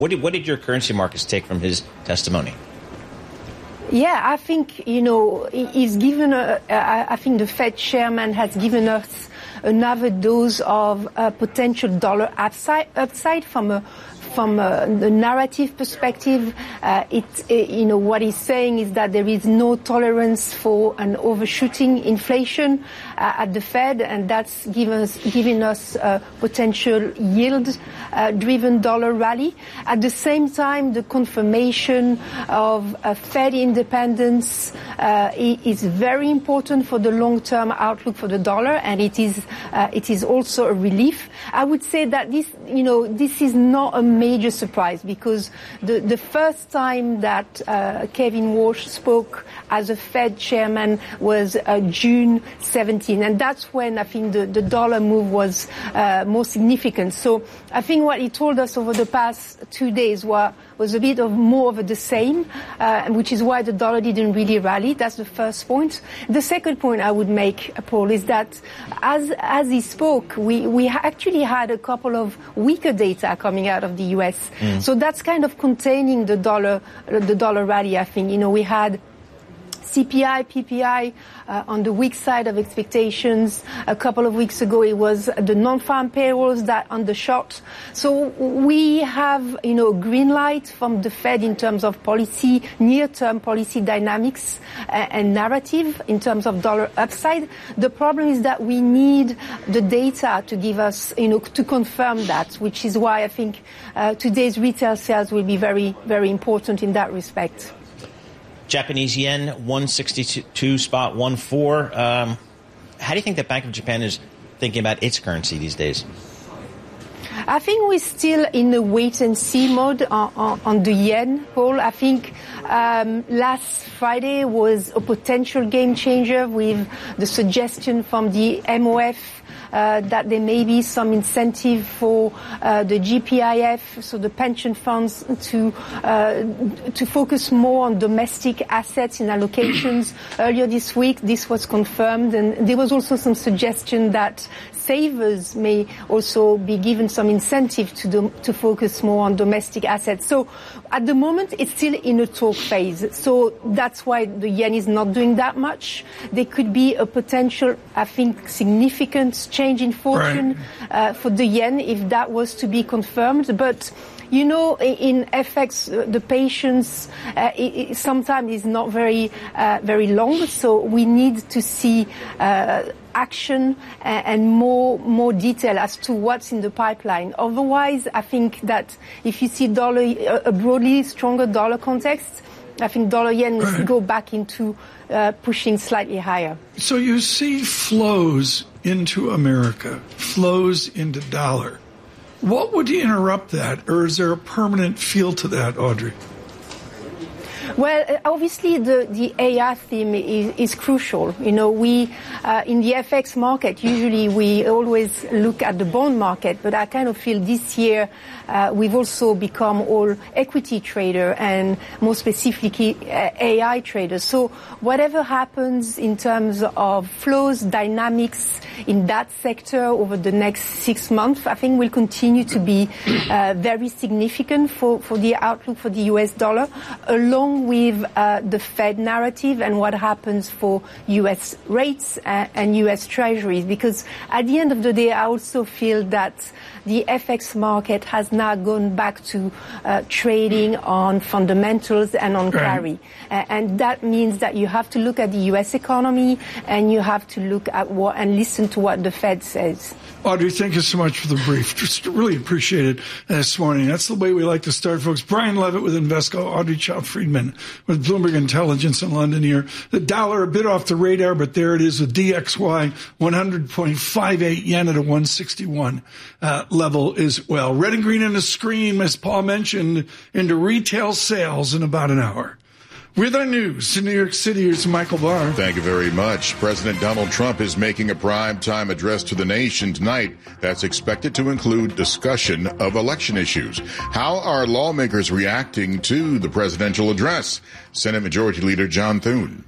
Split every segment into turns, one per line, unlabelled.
What did your currency markets take from his testimony?
Yeah, I think, he's given, I think the Fed chairman has given us another dose of potential dollar upside from the narrative perspective. What he's saying is that there is no tolerance for an overshooting inflation at the Fed, and that's giving us a potential yield-driven dollar rally. At the same time, the confirmation of Fed independence is very important for the long-term outlook for the dollar, and it is also a relief. I would say that this is not a major surprise, because the first time that Kevin Walsh spoke as a Fed chairman was June 17, and that's when I think the dollar move was more significant. So I think what he told us over the past 2 days was a bit of more of the same, which is why the dollar didn't really rally. That's the first point. The second point I would make, Paul, is that as he spoke, we actually had a couple of weaker data coming out of the US. So that's kind of containing the dollar rally, I think. We had CPI, PPI on the weak side of expectations. A couple of weeks ago, it was the non-farm payrolls that undershot. So we have, green light from the Fed in terms of policy, near-term policy dynamics and narrative in terms of dollar upside. The problem is that we need the data to give us, to confirm that, which is why I think today's retail sales will be very, very important in that respect.
Japanese yen, 162.14. How do you think the Bank of Japan is thinking about its currency these days?
I think we're still in a wait-and-see mode on the yen, Paul. I think last Friday was a potential game-changer with the suggestion from the MOF that there may be some incentive for the GPIF, so the pension funds, to focus more on domestic assets in allocations. Earlier this week, this was confirmed, and there was also some suggestion that savers may also be given some incentive to focus more on domestic assets. So at the moment, it's still in a talk phase. So that's why the yen is not doing that much. There could be a potential, I think, significant change in fortune for the yen if that was to be confirmed. But in FX, the patience sometimes is not very long. So we need to see action and more detail as to what's in the pipeline. Otherwise, I think that if you see a broadly stronger dollar context, I think dollar yen will go back into pushing slightly higher.
So you see flows into America, flows into dollar. What would interrupt that, or is there a permanent feel to that, Audrey?
Well, obviously the AI theme is crucial. We in the FX market, usually we always look at the bond market, but I kind of feel this year we've also become all equity trader and more specifically AI traders. So whatever happens in terms of flows, dynamics in that sector over the next 6 months, I think will continue to be very significant for the outlook for the US dollar, along with the Fed narrative and what happens for US rates and US treasuries. Because at the end of the day, I also feel that the FX market has now gone back to trading on fundamentals and on carry. And that means that you have to look at the US economy and you have to look at and listen to what the Fed says.
Audrey, thank you so much for the brief. Just really appreciate it this morning. That's the way we like to start, folks. Brian Levitt with Invesco, Audrey Chow-Friedman with Bloomberg Intelligence in London here. The dollar a bit off the radar, but there it is, the DXY, 100.58 yen at a 161 level as well. Red and green on the screen, as Paul mentioned, into retail sales in about an hour. With our news in New York City, here's Michael Barr.
Thank you very much. President Donald Trump is making a primetime address to the nation tonight that's expected to include discussion of election issues. How are lawmakers reacting to the presidential address? Senate Majority Leader John Thune.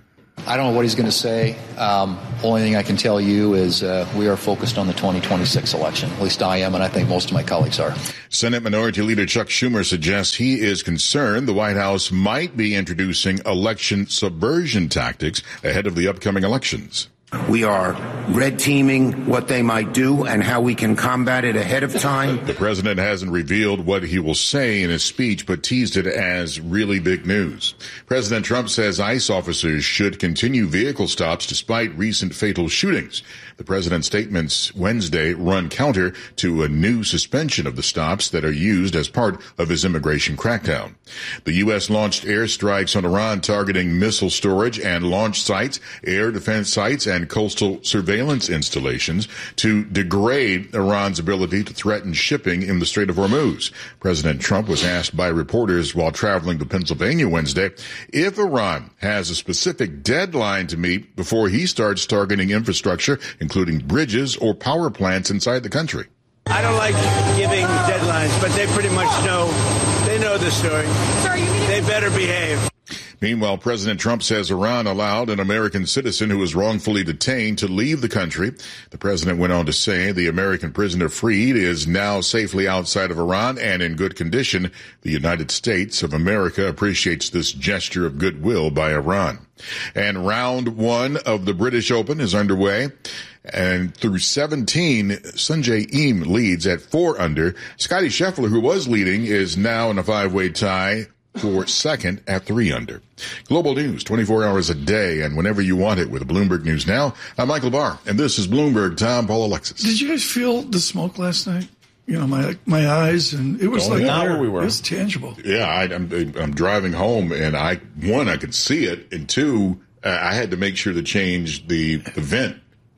I don't know what he's going to say. Only thing I can tell you is we are focused on the 2026 election. At least I am, and I think most of my colleagues are.
Senate Minority Leader Chuck Schumer suggests he is concerned the White House might be introducing election subversion tactics ahead of the upcoming elections.
We are red teaming what they might do and how we can combat it ahead of time.
The president hasn't revealed what he will say in his speech, but teased it as really big news. President Trump says ICE officers should continue vehicle stops despite recent fatal shootings. The president's statements Wednesday run counter to a new suspension of the stops that are used as part of his immigration crackdown. The U.S. launched airstrikes on Iran targeting missile storage and launch sites, air defense sites, and coastal surveillance installations to degrade Iran's ability to threaten shipping in the Strait of Hormuz. President Trump was asked by reporters while traveling to Pennsylvania Wednesday if Iran has a specific deadline to meet before he starts targeting infrastructure, including bridges or power plants inside the country.
I don't like giving deadlines, but they pretty much know. They know the story. They better behave.
Meanwhile, President Trump says Iran allowed an American citizen who was wrongfully detained to leave the country. The president went on to say the American prisoner freed is now safely outside of Iran and in good condition. The United States of America appreciates this gesture of goodwill by Iran. And round one of the British Open is underway. And through 17, Sungjae Im leads at 4 under. Scottie Scheffler, who was leading, is now in a 5-way tie for second at 3 under. Global news 24 hours a day and whenever you want it with Bloomberg News Now. I'm Michael Barr, and this is Bloomberg Tom Paul Alexis.
Did you guys feel the smoke last night? You know, my eyes, and it was like
not where we were.
It was tangible.
Yeah, I'm driving home, and I could see it, and 2, I had to make sure to change the vent.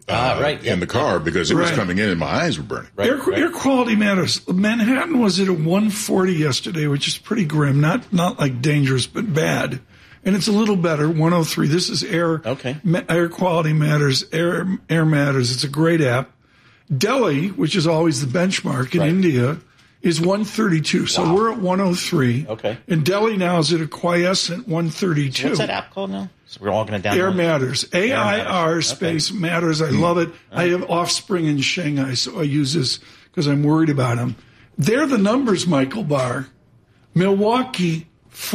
In the car because it was coming in and my eyes were burning.
Air quality matters. Manhattan was at a 140 yesterday, which is pretty grim. Not like dangerous, but bad. And it's a little better, 103. This is air. Okay. Air quality matters. Air matters. It's a great app. Delhi, which is always the benchmark in India, is 132. So we're at 103. Okay. And Delhi now is at a quiescent 132.
What's that app called now? So we're all going to download
Air Matters. AIR space matters. I love it. I have offspring in Shanghai, so I use this because I'm worried about them. They're the numbers, Michael Barr. Milwaukee,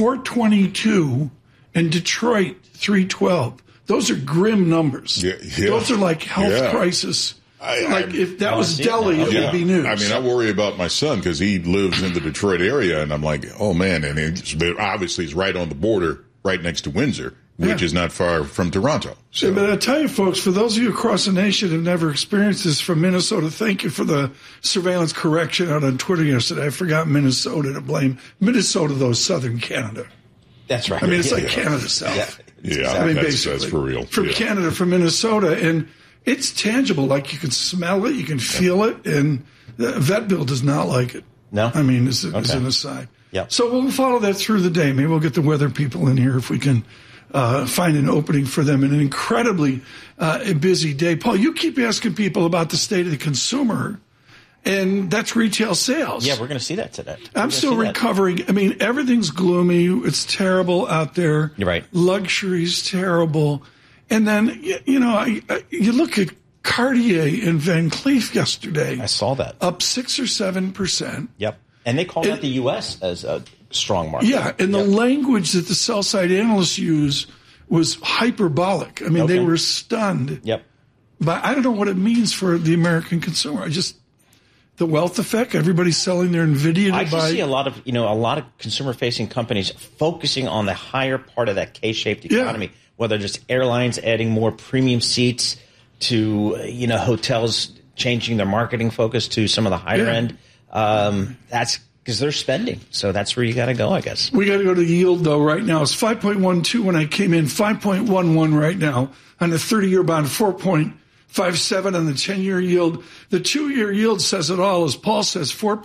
422, and Detroit, 312. Those are grim numbers. Yeah. Those are like health crisis. If that was Delhi, it would be news.
I mean, I worry about my son because he lives in the Detroit area, and I'm like, oh, man. And obviously, he's right on the border, right next to Windsor, which is not far from Toronto. So.
Yeah, but I tell you, folks, for those of you across the nation who have never experienced this from Minnesota, thank you for the surveillance correction out on Twitter yesterday. I forgot Minnesota to blame. Minnesota, though, southern Canada.
That's right.
I mean, it's like Canada South.
Yeah,
I mean,
basically. That's for real.
From Canada, from Minnesota. And it's tangible. Like, you can smell it, you can feel it, and the vet bill does not like it.
No?
I mean, it's an aside. Yeah. So we'll follow that through the day. Maybe we'll get the weather people in here if we can find an opening for them in an incredibly busy day. Paul, you keep asking people about the state of the consumer, and that's retail sales.
Yeah, we're going to see that today.
I'm still recovering. I mean, everything's gloomy. It's terrible out there.
You're right.
Luxury's terrible. And then, you look at Cartier and Van Cleef yesterday.
I saw that.
Up 6 or 7%.
Yep. And they called out the U.S. as a strong market.
Yeah, and the language that the sell-side analysts use was hyperbolic. I mean, they were stunned.
Yep.
But I don't know what it means for the American consumer. The wealth effect, everybody's selling their NVIDIA to buy.
I just see a lot of consumer-facing companies focusing on the higher part of that K-shaped economy, whether just airlines adding more premium seats to, hotels changing their marketing focus to some of the higher end. That's because they're spending. So that's where you got to go, I guess.
We got to go to yield, though, right now. It's 5.12 when I came in, 5.11 right now on the 30-year bond, 4.57 on the 10-year yield. The 2-year yield says it all. As Paul says, 4%,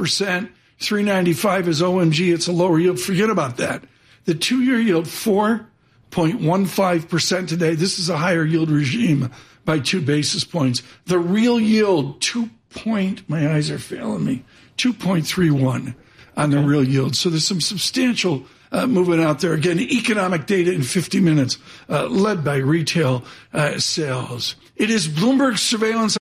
395 is OMG. It's a lower yield. Forget about that. The 2-year yield, 4.15% today. This is a higher yield regime by 2 basis points. The real yield, my eyes are failing me, 2.31 on the real yield. So there's some substantial moving out there. Again, economic data in 50 minutes, led by retail sales. It is Bloomberg Surveillance.